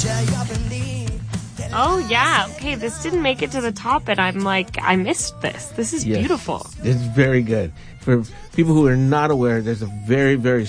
Oh, yeah. Okay, this didn't make it to the top, and I'm like, I missed this. This is beautiful. It's very good. For people who are not aware, there's a very, very